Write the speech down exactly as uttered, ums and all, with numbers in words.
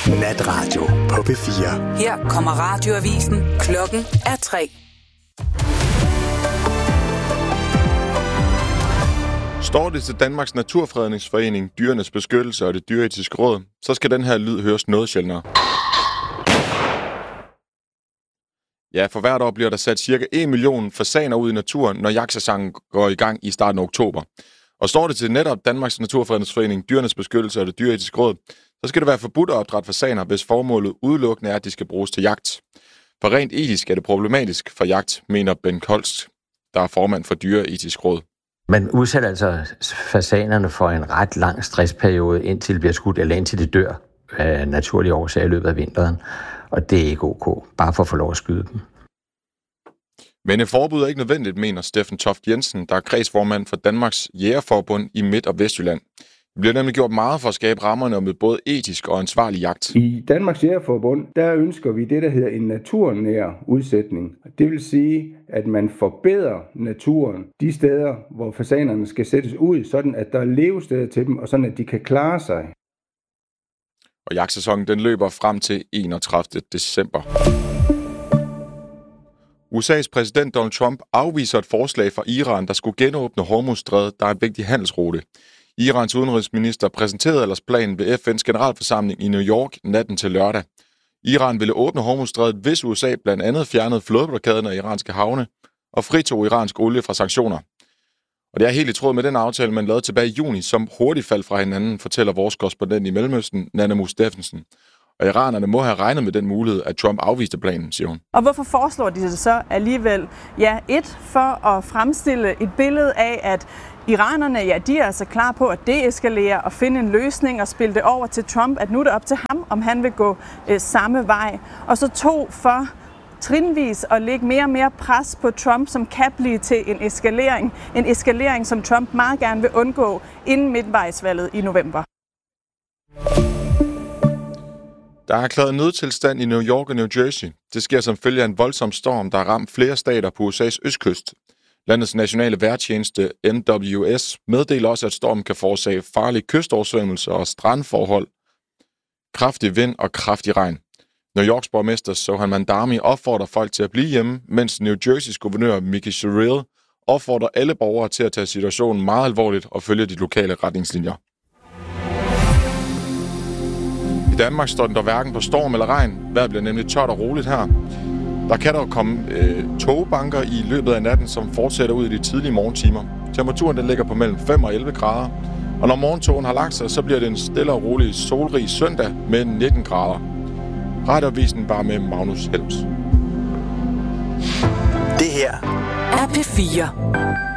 Natradio på P fire. Her kommer radioavisen. Klokken er tre. Står det til Danmarks Naturfredningsforening, Dyrenes Beskyttelse og det Dyreetiske Råd, så skal den her lyd høres noget sjældnere. Ja, for hvert år bliver der sat cirka en million fasaner ud i naturen, når jagtsæsonen går i gang i starten af oktober. Og står det til netop Danmarks Naturfredningsforening, Dyrenes Beskyttelse og det Dyreetiske Råd, så skal det være forbudt at opdrætte fasaner, hvis formålet udelukkende er, at de skal bruges til jagt. For rent etisk er det problematisk for jagt, mener Ben Holst, der er formand for Dyreetisk Råd. Man udsætter altså fasanerne for en ret lang stressperiode, indtil det bliver skudt, eller indtil det dør af naturlige årsager i løbet af vinteren. Og det er ikke ok, bare for at få lov at skyde dem. Men et forbud er ikke nødvendigt, mener Steffen Toft Jensen, der er kredsformand for Danmarks Jægerforbund i Midt- og Vestjylland. Det bliver nemlig gjort meget for at skabe rammerne med både etisk og ansvarlig jagt. I Danmarks Jægerforbund, der ønsker vi det, der hedder en naturnær udsætning. Det vil sige, at man forbedrer naturen de steder, hvor fasanerne skal sættes ud, sådan at der er levesteder til dem, og sådan at de kan klare sig. Og jagtsæsonen den løber frem til enogtredivte december. U S A's præsident Donald Trump afviser et forslag fra Iran, der skulle genåbne Hormuzstrædet, der er en vigtig handelsrute. Irans udenrigsminister præsenterede ellers planen ved F N's generalforsamling i New York natten til lørdag. Iran ville åbne Hormuzstrædet, hvis U S A blandt andet fjernede flådeblokaden af iranske havne og fritog iransk olie fra sanktioner. Og det er helt i tråd med den aftale, man lavede tilbage i juni, som hurtigt faldt fra hinanden, fortæller vores korrespondent i Mellemøsten, Nana Steffensen. Og iranerne må have regnet med den mulighed, at Trump afviste planen, siger hun. Og hvorfor foreslår de det så alligevel? Ja, et, for at fremstille et billede af, at iranerne, ja, de er altså klar på at deeskalere og finde en løsning og spille det over til Trump, at nu er det op til ham, om han vil gå øh, samme vej. Og så to, for trinvis at lægge mere og mere pres på Trump, som kan blive til en eskalering. En eskalering, som Trump meget gerne vil undgå inden midtvejsvalget i november. Der er erklæret nødtilstand i New York og New Jersey. Det sker som følge af en voldsom storm, der har ramt flere stater på U S A's østkyst. Landets nationale vejrtjeneste N W S meddeler også, at stormen kan forårsage farlige kystoversvømmelser og strandforhold, kraftig vind og kraftig regn. New Yorks borgmester Sohan Mandami opfordrer folk til at blive hjemme, mens New Jerseys guvernør Mickey Sherrill opfordrer alle borgere til at tage situationen meget alvorligt og følge de lokale retningslinjer. I Danmark står den der hverken på storm eller regn. Vejret bliver nemlig tørt og roligt her. Der kan dog komme øh, togbanker i løbet af natten, som fortsætter ud i de tidlige morgentimer. Temperaturen den ligger på mellem fem og elleve grader. Og når morgentogen har lagt sig, så bliver det en stille og rolig solrig søndag med nitten grader. Radioavisen var med Magnus Helms. Det her er P fire.